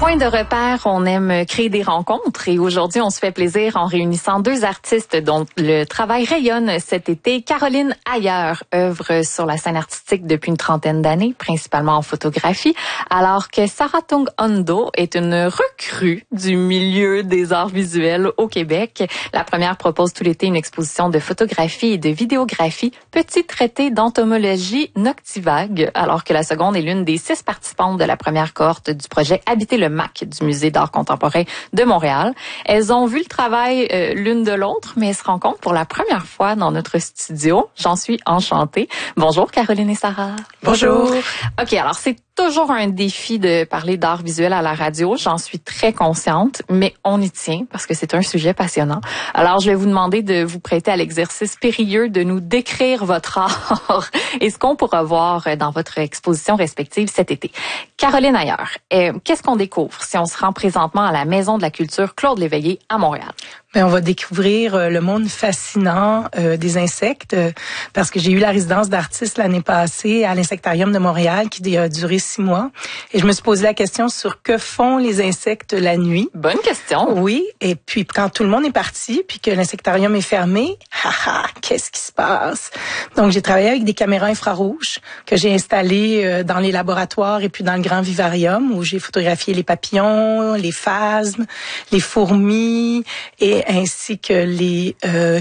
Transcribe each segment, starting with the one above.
Point de repère, on aime créer des rencontres et aujourd'hui, on se fait plaisir en réunissant deux artistes dont le travail rayonne cet été. Caroline Ailleurs œuvre sur la scène artistique depuis une trentaine d'années, principalement en photographie, alors que Sarah Tung Ondo est une recrue du milieu des arts visuels au Québec. La première propose tout l'été une exposition de photographie et de vidéographie, petit traité d'entomologie noctivague, alors que la seconde est l'une des 6 participantes de la première cohorte du projet Habiter le MAC du Musée d'art contemporain de Montréal. Elles ont vu le travail l'une de l'autre, mais elles se rencontrent pour la première fois dans notre studio. J'en suis enchantée. Bonjour Caroline et Sarah. Bonjour. OK, alors c'est toujours un défi de parler d'art visuel à la radio. J'en suis très consciente, mais on y tient parce que c'est un sujet passionnant. Alors, je vais vous demander de vous prêter à l'exercice périlleux de nous décrire votre art et ce qu'on pourra voir dans votre exposition respective cet été. Caroline Ailleurs, qu'est-ce qu'on découvre si on se rend présentement à la Maison de la Culture Claude Léveillé à Montréal? On va découvrir le monde fascinant des insectes parce que j'ai eu la résidence d'artiste l'année passée à l'Insectarium de Montréal qui a duré 6 mois. Et je me suis posé la question sur que font les insectes la nuit. Bonne question. Oui, et puis quand tout le monde est parti puis que l'Insectarium est fermé, qu'est-ce qui se passe? Donc j'ai travaillé avec des caméras infrarouges que j'ai installées dans les laboratoires et puis dans le grand vivarium où j'ai photographié les papillons, les phasmes, les fourmis et ainsi que les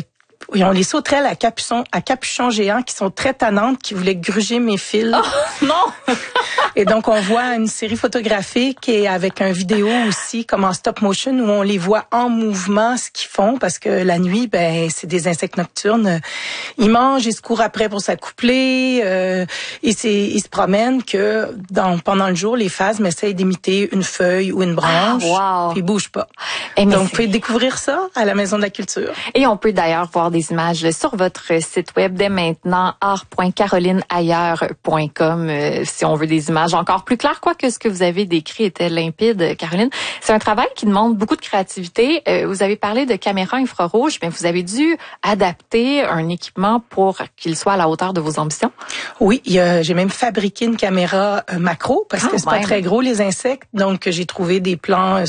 sauterelles à capuchon géant qui sont très tannantes, qui voulaient gruger mes fils. Oh, non! Et donc, on voit une série photographique et avec un vidéo aussi, comme en stop motion, où on les voit en mouvement, ce qu'ils font, parce que la nuit, c'est des insectes nocturnes. Ils mangent, ils se courent après pour s'accoupler, ils se promènent que pendant le jour, les phasmes essayent d'imiter une feuille ou une branche, wow. Puis ils bougent pas. Donc, vous pouvez découvrir ça à la Maison de la Culture. Et on peut d'ailleurs voir des images sur votre site web dès maintenant, art.carolineailleurs.com, si on veut des images encore plus claires, quoique ce que vous avez décrit était limpide, Caroline. C'est un travail qui demande beaucoup de créativité. Vous avez parlé de caméras infrarouges, mais vous avez dû adapter un équipement pour qu'il soit à la hauteur de vos ambitions. Oui, j'ai même fabriqué une caméra macro parce que c'est pas très gros les insectes, donc j'ai trouvé des plans